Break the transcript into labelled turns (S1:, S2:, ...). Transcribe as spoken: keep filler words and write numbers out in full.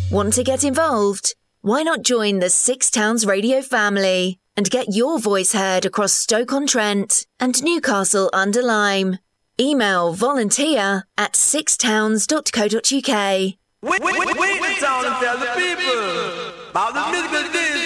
S1: Want to get involved? Why not join the Six Towns Radio family and get your voice heard across Stoke-on-Trent and Newcastle under Lyme? Email volunteer at sixtowns dot co dot uk.
S2: Wait, wait, wait, wait in town and tell the people about the musical days